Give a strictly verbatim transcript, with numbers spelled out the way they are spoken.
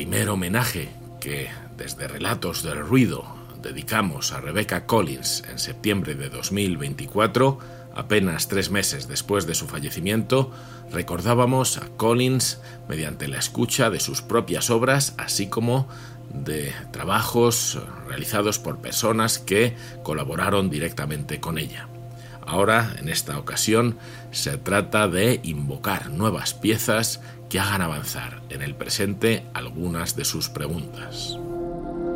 primer homenaje que desde Relatos del Ruido dedicamos a Rebecca Collins en septiembre de dos mil veinticuatro, apenas tres meses después de su fallecimiento, recordábamos a Collins mediante la escucha de sus propias obras, así como de trabajos realizados por personas que colaboraron directamente con ella. Ahora, en esta ocasión, se trata de invocar nuevas piezas que hagan avanzar en el presente algunas de sus preguntas.